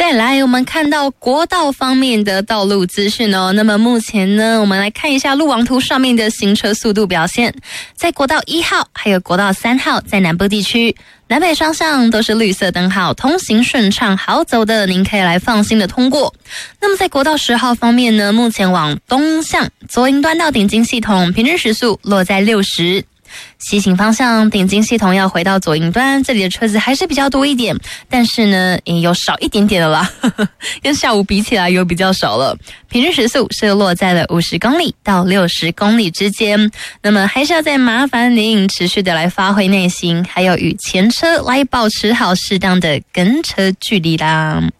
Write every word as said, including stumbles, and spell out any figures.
再来我们看到国道方面的道路资讯哦。那么目前呢，我们来看一下路网图上面的行车速度表现。在国道一号还有国道三号在南部地区，南北双向都是绿色灯号，通行顺畅好走的，您可以来放心的通过。那么在国道十号方面呢，目前往东向左营端到顶金系统平均时速落在六十。西行方向顶金系统要回到左营端，这里的车子还是比较多一点，但是呢也有少一点点的啦，呵呵，跟下午比起来有比较少了。平均时速是落在了五十公里到六十公里之间，那么还是要再麻烦您持续的来发挥耐心，还有与前车来保持好适当的跟车距离啦。